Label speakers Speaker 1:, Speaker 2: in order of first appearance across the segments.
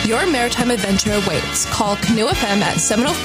Speaker 1: Your maritime adventure awaits. Call Canoe FM at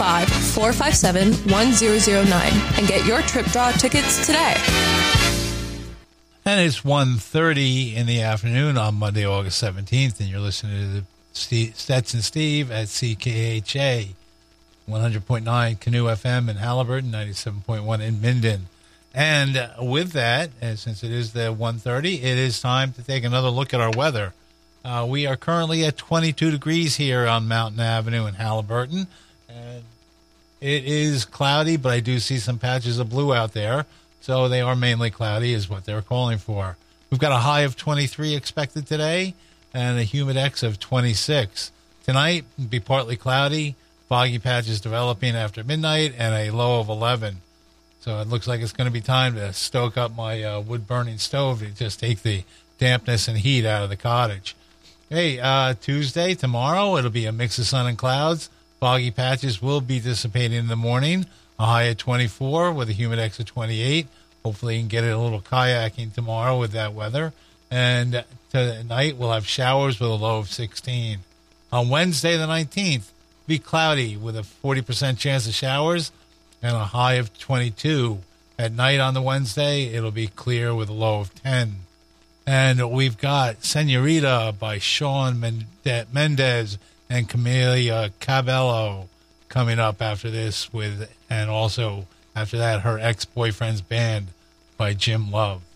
Speaker 1: 705-457-1009 and get your trip draw tickets today.
Speaker 2: And it's 1:30 in the afternoon on Monday, August 17th, and you're listening to the Stetson Steve at CKHA 100.9 Canoe FM in Halliburton, 97.1 in Minden. And with that, and since it is the 1:30, it is time to take another look at our weather. We are currently at 22 degrees here on Mountain Avenue in Halliburton. And it is cloudy, but I do see some patches of blue out there. So they are mainly cloudy is what they're calling for. We've got a high of 23 expected today and a humidex of 26. Tonight, it'll be partly cloudy, foggy patches developing after midnight, and a low of 11. So it looks like it's going to be time to stoke up my wood-burning stove to just take the dampness and heat out of the cottage. Hey, Tuesday, tomorrow, it'll be a mix of sun and clouds. Foggy patches will be dissipating in the morning. A high of 24 with a humidex of 28. Hopefully you can get it a little kayaking tomorrow with that weather. And tonight we'll have showers with a low of 16. On Wednesday the 19th, be cloudy with a 40% chance of showers and a high of 22. At night on the Wednesday, it'll be clear with a low of 10. And we've got Senorita by Shawn Mendes and Camila Cabello coming up after this and also after that, her ex-boyfriend's band by Jim Love.